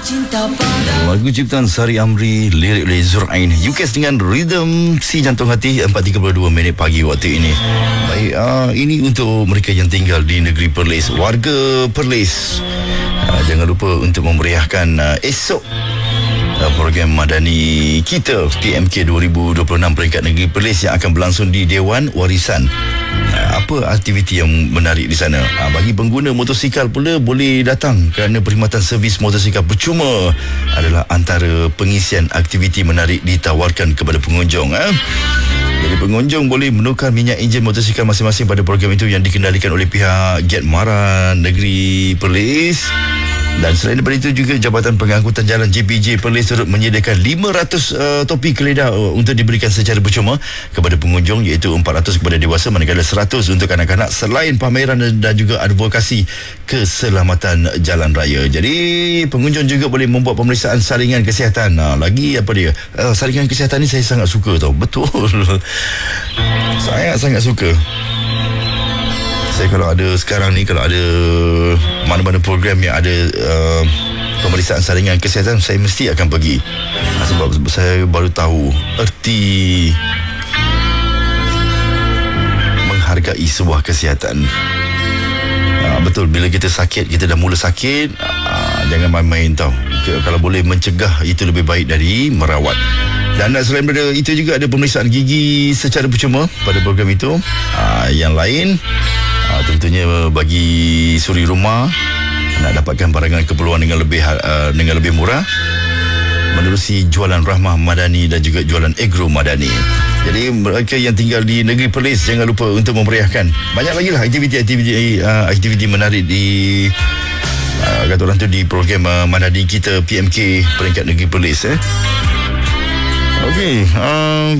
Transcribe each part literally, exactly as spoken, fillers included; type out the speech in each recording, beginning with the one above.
Lagu ciptaan Sari Amri, lirik oleh Zurain, U K S dengan rhythm si jantung hati. Empat tiga puluh dua minit pagi waktu ini. Baik, uh, ini untuk mereka yang tinggal di negeri Perlis, warga Perlis. uh, Jangan lupa untuk memeriahkan uh, esok uh, program Madani kita P M K dua ribu dua puluh enam peringkat negeri Perlis yang akan berlangsung di Dewan Warisan. Apa aktiviti yang menarik di sana? Ha, bagi pengguna motosikal pula boleh datang kerana perkhidmatan servis motosikal percuma adalah antara pengisian aktiviti menarik ditawarkan kepada pengunjung. Ha? Jadi pengunjung boleh menukar minyak enjin motosikal masing-masing pada program itu yang dikendalikan oleh pihak Jet Mara Negeri Perlis. Dan selain daripada itu juga Jabatan Pengangkutan Jalan J P J Perlis turut menyediakan lima ratus uh, topi keledah uh, untuk diberikan secara percuma kepada pengunjung, iaitu empat ratus kepada dewasa manakala seratus untuk kanak-kanak, selain pameran dan juga advokasi keselamatan jalan raya. Jadi pengunjung juga boleh membuat pemeriksaan saringan kesihatan. Uh, lagi apa dia? Uh, saringan kesihatan ni saya sangat suka tau. Betul. Saya sangat suka. Saya kalau ada sekarang ni, kalau ada mana-mana program yang ada uh, pemeriksaan saringan kesihatan, saya mesti akan pergi. Sebab saya baru tahu erti menghargai sebuah kesihatan. uh, Betul, bila kita sakit, kita dah mula sakit, uh, jangan main-main tau. Kalau boleh mencegah, itu lebih baik dari merawat. Dan selain daripada itu juga ada pemeriksaan gigi secara percuma pada program itu. uh, Yang lain, uh, tentunya bagi suri rumah nak dapatkan barangan keperluan dengan lebih uh, dengan lebih murah, menerusi jualan Rahmah Madani dan juga jualan Agro Madani. Jadi mereka yang tinggal di negeri Perlis, jangan lupa untuk memeriahkan. Banyak lagi lah aktiviti-aktiviti uh, aktiviti menarik di uh, kata orang tu di program uh, Madani kita P M K peringkat negeri Perlis. eh. Okey, um,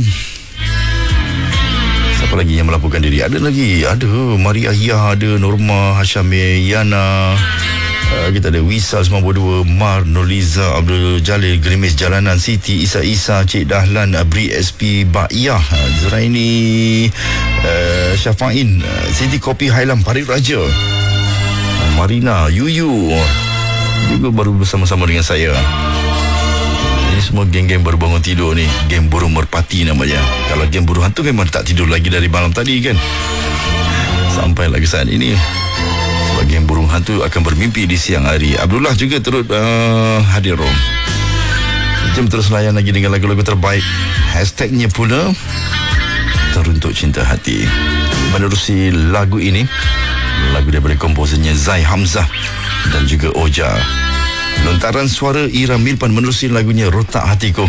siapa lagi yang melaporkan diri? Ada lagi, ada Maria Hia, ada Norma Hashami Yana, uh, kita ada Wisal sembilan puluh dua, Mar Noliza, Abdul Jalil, Grimis Jalanan, Siti Isa Isa, Cik Dahlan, Abri S P Ba'iyah, uh, Zuraini, uh, Syafain, uh, Siti Kopi Hailam, Parit Raja, uh, Marina, Yuyu juga baru bersama-sama dengan saya. Ini semua geng-geng baru bangun tidur ni. Geng burung merpati namanya. Kalau geng burung hantu memang tak tidur lagi dari malam tadi kan. Sampai lagi saat ini sebab geng burung hantu akan bermimpi di siang hari. Abdullah juga turut uh, hadir. Jom terus layan lagi dengan lagu-lagu terbaik. Hashtagnya pula Teruntuk Cinta Hati. Menerusi lagu ini, lagu daripada komposernya Zai Hamzah dan juga Oja. Lontaran suara Ira Milpan menerusi lagunya Rotak Hatiku.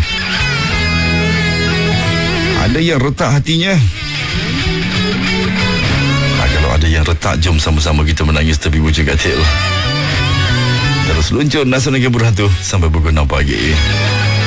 Ada yang retak hatinya? Nah, kalau ada yang retak, jom sama-sama kita menangis tepi bujuk katil. Terus luncur Nasional Geng Burhantu sampai pukul enam pagi.